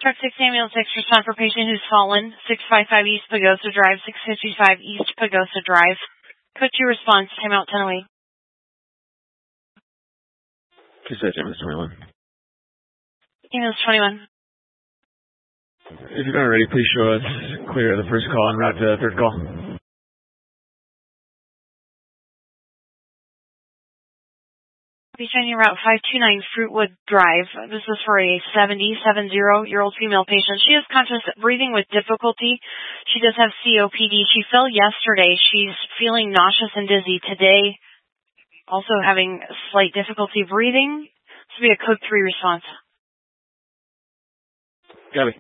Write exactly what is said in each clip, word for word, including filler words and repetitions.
Truck six ambulance six, respond for patient who's fallen, six fifty-five East Pagosa Drive, six fifty-five East Pagosa Drive. Code two response, timeout ten oh eight. Please say ambulance twenty-one. Ambulance twenty-one. If you're not ready, please show us clear the first call and route to the third call. Be shining route five two nine Fruitwood Drive. This is for a seventy-seven-year-old female patient. She has conscious breathing with difficulty. She does have C O P D. She fell yesterday. She's feeling nauseous and dizzy today. Also having slight difficulty breathing. This will be a code three response. Got it.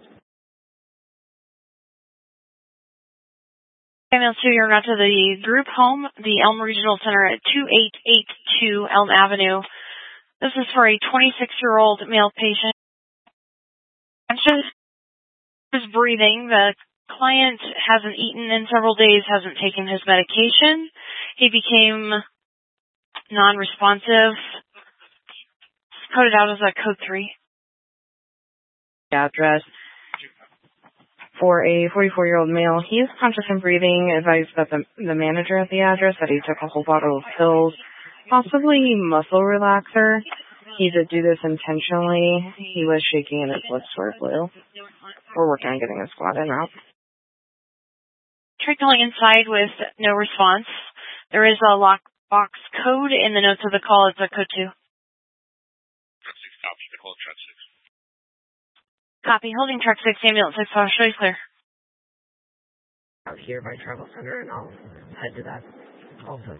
Ambulance two, you're out to the group home, the Elm Regional Center at two eight eight two Elm Avenue. This is for a twenty-six-year-old male patient. Conscious is breathing. The client hasn't eaten in several days, hasn't taken his medication. He became non-responsive. It's coded out as a code three. Address. For a forty-four-year-old male, he is conscious and breathing. Advised that the, the manager at the address that he took a whole bottle of pills, possibly muscle relaxer. He did do this intentionally. He was shaking and his lips were blue. We're working on getting a squad in out. Tried calling inside with no response. There is a lockbox code in the notes of the call. It's a code two. Truck six, copy. The call, truck six. Copy. Holding truck six, ambulance six, I'll show you clear. Out here by Travel Center, and I'll head to that also.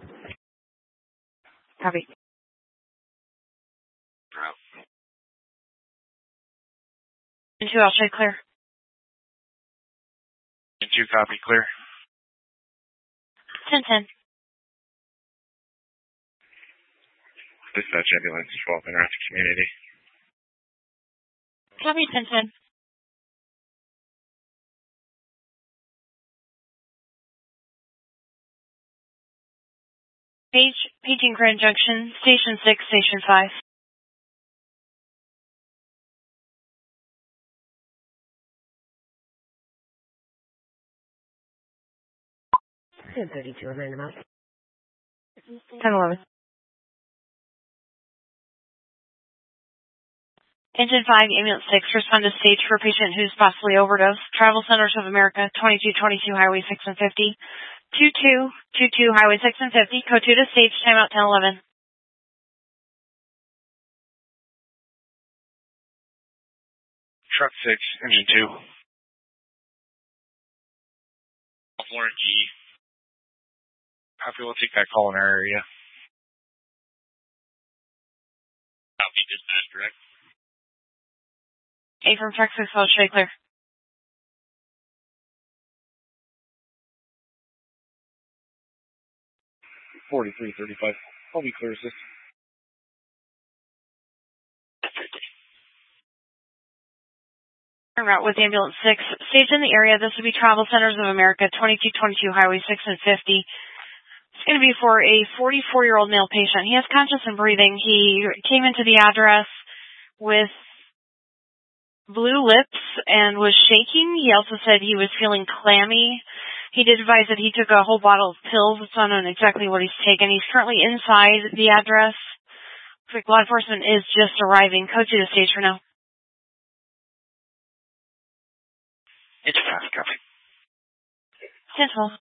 Copy. Route. And two, I'll show you clear. And two, copy, clear. ten ten. Dispatch ambulance twelve, interactive community. Copy, ten ten. Page, paging Grand Junction, Station six, Station five. ten thirty-two, I'm in about. ten eleven. Engine five, ambulance six, respond to stage for patient who's possibly overdosed. Travel Centers of America, twenty-two twenty-two Highway six and fifty. two two two two Highway six and fifty, code two to stage, timeout ten eleven. Truck six, engine two. Florida G. Happy we'll take that call in our area. Copy, dispatch direct. A from truck six, I'll show you clear. forty-three thirty-five. I'll be clear, sis. Route with ambulance six. Stage in the area. This would be Travel Centers of America, twenty-two twenty-two Highway six and fifty. It's going to be for a forty-four-year-old male patient. He has conscious and breathing. He came into the address with blue lips and was shaking. He also said he was feeling clammy. He did advise that he took a whole bottle of pills. It's unknown exactly what he's taken. He's currently inside the address. Looks like law enforcement is just arriving. Code to the stage for now. It's fast, copy. ten twelve.